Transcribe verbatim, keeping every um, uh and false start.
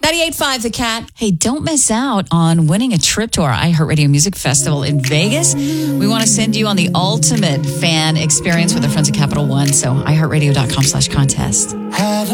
ninety-eight point five The Cat. Hey, don't miss out on winning a trip to our iHeartRadio Music Festival in Vegas. We want to send you on the ultimate fan experience with our friends at Capital One. So, iHeartRadio.com slash contest.